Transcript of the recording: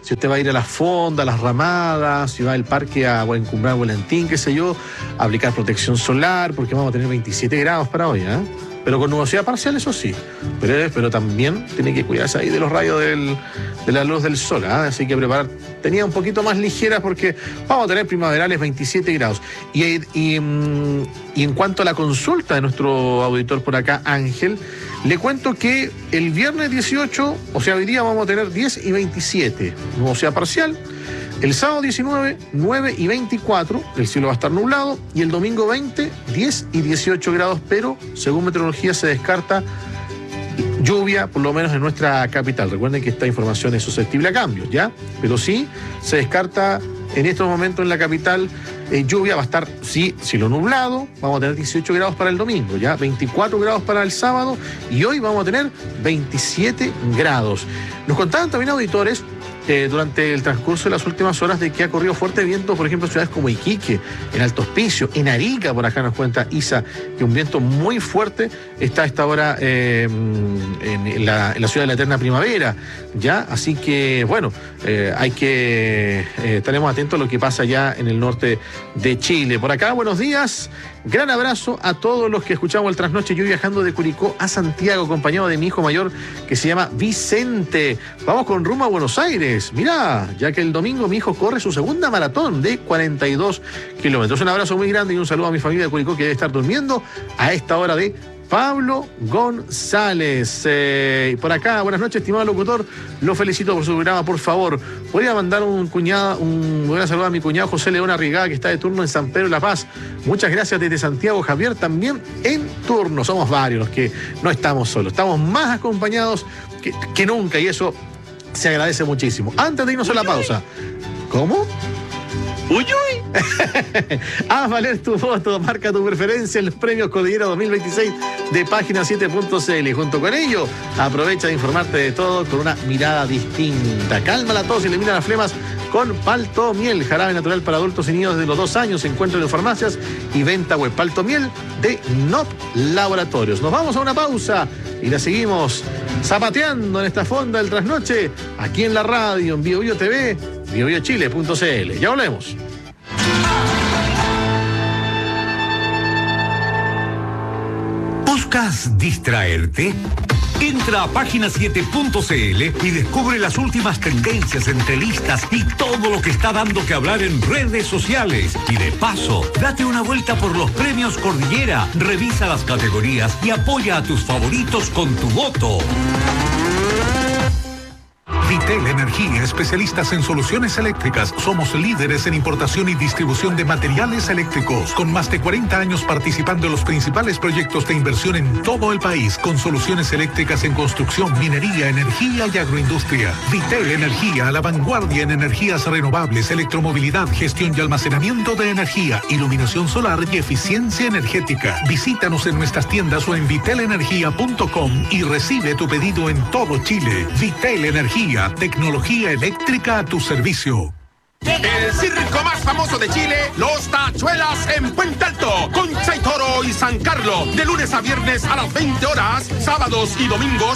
si usted va a ir a las fondas, a las ramadas, si va al parque a encumbrar Volantín, qué sé yo, a aplicar protección solar, porque vamos a tener 27 grados para hoy, ¿eh? Pero con nubosidad parcial, eso sí. Pero también tiene que cuidarse ahí de los rayos de la luz del sol, ¿eh? Así que preparar. Tenía un poquito más ligeras porque vamos a tener primaverales 27 grados. Y en cuanto a la consulta de nuestro auditor por acá, Ángel, le cuento que el viernes 18, o sea, hoy día vamos a tener 10 y 27, nubosidad parcial. El sábado 19, 9 y 24, el cielo va a estar nublado. Y el domingo 20, 10 y 18 grados, pero según meteorología se descarta lluvia, por lo menos en nuestra capital. Recuerden que esta información es susceptible a cambios, ¿ya? Pero sí se descarta en estos momentos en la capital lluvia. Va a estar, sí, cielo nublado. Vamos a tener 18 grados para el domingo, ¿ya? 24 grados para el sábado. Y hoy vamos a tener 27 grados. Nos contaban también auditores durante el transcurso de las últimas horas de que ha corrido fuerte viento, por ejemplo, en ciudades como Iquique, en Alto Hospicio, en Arica, por acá nos cuenta Isa, que un viento muy fuerte está a esta hora en la ciudad de la eterna primavera, ¿ya? Así que, bueno, estaremos atentos a lo que pasa ya en el norte de Chile. Por acá, buenos días. Gran abrazo a todos los que escuchamos el trasnoche. Yo viajando de Curicó a Santiago, acompañado de mi hijo mayor, que se llama Vicente. Vamos con rumbo a Buenos Aires. Mirá, ya que el domingo mi hijo corre su segunda maratón de 42 kilómetros. Un abrazo muy grande y un saludo a mi familia de Curicó que debe estar durmiendo a esta hora de Pablo González. Por acá, buenas noches, estimado locutor. Lo felicito por su programa, por favor. Podría mandar voy a saludar a mi cuñado José León Arrigada, que está de turno en San Pedro de la Paz. Muchas gracias desde Santiago. Javier también en turno. Somos varios los que no estamos solos. Estamos más acompañados que nunca y eso se agradece muchísimo. Antes de irnos a la pausa. ¿Cómo? ¡Uy, uy! Haz valer tu voto, marca tu preferencia en los premios Cordillera 2026 de Página 7.cl. Y junto con ello, aprovecha de informarte de todo con una mirada distinta. Calma la tos y elimina las flemas con Paltomiel, jarabe natural para adultos y niños desde los 2 años. Se encuentra en farmacias y venta web. Paltomiel de NOP Laboratorios. Nos vamos a una pausa y la seguimos zapateando en esta fonda del trasnoche, aquí en la radio, en Bio Bio TV, biobiochile.cl. Ya volvemos. ¿Buscas distraerte? Entra a página7.cl y descubre las últimas tendencias, entrevistas y todo lo que está dando que hablar en redes sociales. Y de paso, date una vuelta por los premios Cordillera, revisa las categorías y apoya a tus favoritos con tu voto. Vitel Energía, especialistas en soluciones eléctricas. Somos líderes en importación y distribución de materiales eléctricos, con más de 40 años participando en los principales proyectos de inversión en todo el país, con soluciones eléctricas en construcción, minería, energía y agroindustria. Vitel Energía, a la vanguardia en energías renovables, electromovilidad, gestión y almacenamiento de energía, iluminación solar y eficiencia energética. Visítanos en nuestras tiendas o en vitelenergia.com y recibe tu pedido en todo Chile. Vitel Energía, tecnología eléctrica a tu servicio. El circo más famoso de Chile, Los Tachuelas en Puente Alto, Concha y Toro y San Carlos, de lunes a viernes a las 20 horas, sábados y domingos